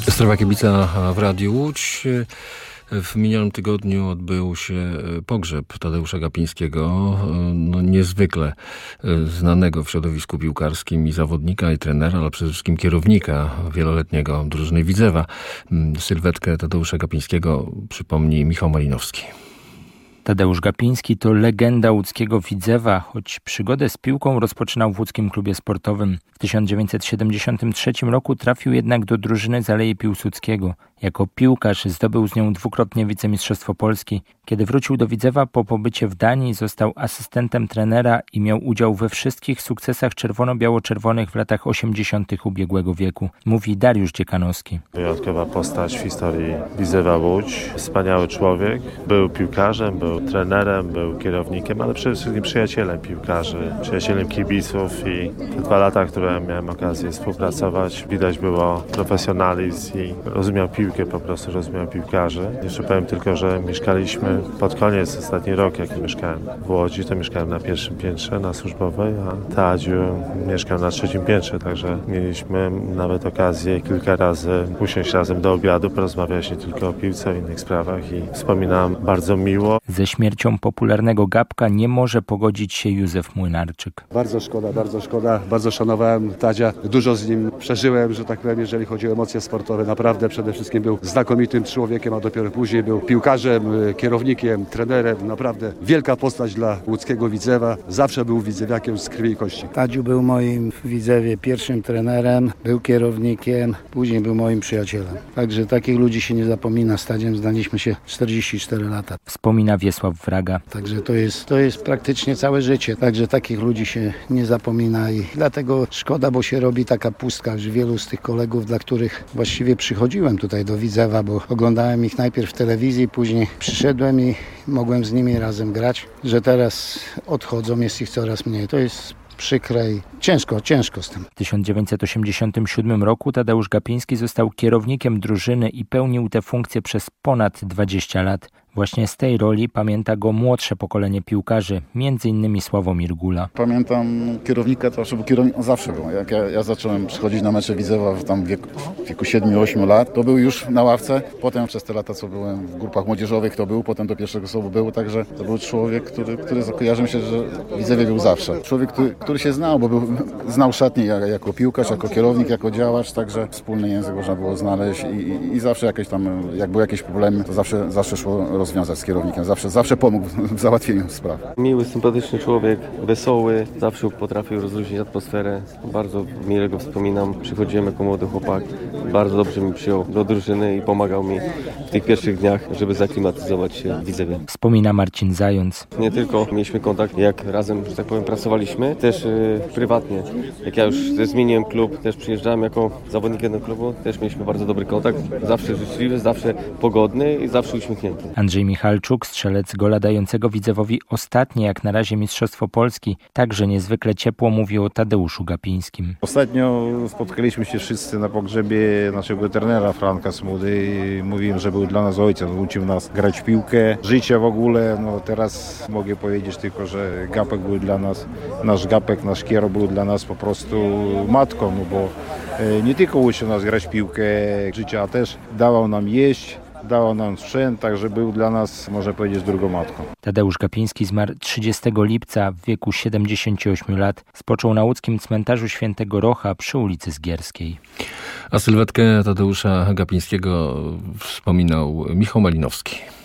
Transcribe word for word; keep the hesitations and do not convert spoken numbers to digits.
Strefa Kibica w Radiu Łódź. W minionym tygodniu odbył się pogrzeb Tadeusza Gapińskiego, no niezwykle znanego w środowisku piłkarskim i zawodnika, i trenera, ale przede wszystkim kierownika wieloletniego drużyny Widzewa. Sylwetkę Tadeusza Gapińskiego przypomni Michał Malinowski. Tadeusz Gapiński to legenda łódzkiego Widzewa, choć przygodę z piłką rozpoczynał w łódzkim klubie sportowym. W tysiąc dziewięćset siedemdziesiątym trzecim roku trafił jednak do drużyny z Alei Piłsudskiego. Jako piłkarz zdobył z nią dwukrotnie wicemistrzostwo Polski. Kiedy wrócił do Widzewa po pobycie w Danii, został asystentem trenera i miał udział we wszystkich sukcesach czerwono-biało-czerwonych w latach osiemdziesiątych ubiegłego wieku, mówi Dariusz Dziekanowski. Wyjątkowa postać w historii Widzewa Łódź. Wspaniały człowiek. Był piłkarzem, był trenerem, był kierownikiem, ale przede wszystkim przyjacielem piłkarzy, przyjacielem kibiców i te dwa lata, które miałem okazję współpracować, widać było profesjonalizm i rozumiał piłkę, po prostu rozumiał piłkarzy. Jeszcze powiem tylko, że mieszkaliśmy pod koniec, ostatni rok, jak mieszkałem w Łodzi, to mieszkałem na pierwszym piętrze, na służbowej, a Tadziu mieszkał na trzecim piętrze, także mieliśmy nawet okazję kilka razy usiąść razem do obiadu, porozmawiać nie tylko o piłce, o innych sprawach i wspominam bardzo miło. Ze śmiercią popularnego Gapka nie może pogodzić się Józef Młynarczyk. Bardzo szkoda, bardzo szkoda. Bardzo szanowałem Tadzia. Dużo z nim przeżyłem, że tak powiem, jeżeli chodzi o emocje sportowe. Naprawdę przede wszystkim był znakomitym człowiekiem, a dopiero później był piłkarzem, kierownikiem, trenerem. Naprawdę wielka postać dla łódzkiego Widzewa. Zawsze był widzewiakiem z krwi i kości. Tadziu był moim w Widzewie pierwszym trenerem, był kierownikiem, później był moim przyjacielem. Także takich ludzi się nie zapomina. Z Tadziem znaliśmy się czterdzieści cztery lata. Wspomina Wiesław Wraga. Także to jest, to jest praktycznie całe życie. Także takich ludzi się nie zapomina i dlatego szkoda, bo się robi taka pustka, że wielu z tych kolegów, dla których właściwie przychodziłem tutaj do Widzewa, bo oglądałem ich najpierw w telewizji, później przyszedłem i mogłem z nimi razem grać, że teraz odchodzą, jest ich coraz mniej. To jest przykre i ciężko, ciężko z tym. W tysiąc dziewięćset osiemdziesiątym siódmym roku Tadeusz Gapiński został kierownikiem drużyny i pełnił tę funkcję przez ponad dwadzieścia lat. Właśnie z tej roli pamięta go młodsze pokolenie piłkarzy, między innymi Sławomir Gula. Pamiętam kierownika, to był kierownik, on zawsze był. Jak ja, ja zacząłem przychodzić na mecze Widzewa w tam wieku, w wieku siedmiu ośmiu lat, to był już na ławce. Potem przez te lata, co byłem w grupach młodzieżowych, to był, potem do pierwszego słowu był, także to był człowiek, który, który kojarzy mi się, że w Widzewie był zawsze. Człowiek, który, który się znał, bo był, znał szatnię jako piłkarz, jako kierownik, jako działacz, także wspólny język można było znaleźć i, i, i zawsze jakieś tam, jak były jakieś problemy, to zawsze, zawsze szło rozwiązać z kierownikiem. Zawsze, zawsze pomógł w załatwieniu spraw. Miły, sympatyczny człowiek, wesoły, zawsze potrafił rozluźnić atmosferę. Bardzo mile go wspominam. Przychodziłem jako młody chłopak. Bardzo dobrze mi przyjął do drużyny i pomagał mi w tych pierwszych dniach, żeby zaklimatyzować się w Widzewie. Wspomina Marcin Zając. Nie tylko mieliśmy kontakt, jak razem, że tak powiem, pracowaliśmy, też yy, prywatnie. Jak ja już zmieniłem klub, też przyjeżdżałem jako zawodnik jednego klubu, też mieliśmy bardzo dobry kontakt. Zawsze życzliwy, zawsze pogodny i zawsze uśmiechnięty. Andrzej Michalczuk, strzelec gola dającego Widzewowi ostatnie jak na razie Mistrzostwo Polski, także niezwykle ciepło mówi o Tadeuszu Gapińskim. Ostatnio spotkaliśmy się wszyscy na pogrzebie naszego trenera Franka Smudy i mówiłem, że był dla nas ojcem, uczył nas grać w piłkę, życie w ogóle. No teraz mogę powiedzieć tylko, że Gapek był dla nas, nasz Gapek, nasz Kiero był dla nas po prostu matką, no bo nie tylko uczył nas grać w piłkę życia, a też dawał nam jeść, dało nam sprzęt, także był dla nas, można powiedzieć, drugą matką. Tadeusz Gapiński zmarł trzydziestego lipca w wieku siedemdziesięciu ośmiu lat. Spoczął na łódzkim cmentarzu Świętego Rocha przy ulicy Zgierskiej. A sylwetkę Tadeusza Gapińskiego wspominał Michał Malinowski.